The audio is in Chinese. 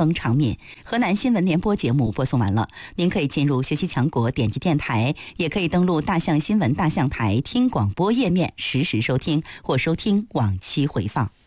风长闽。河南新闻联播节目播送完了，您可以进入学习强国点击电台，也可以登录大象新闻大象台听广播页面实时收听或收听往期回放。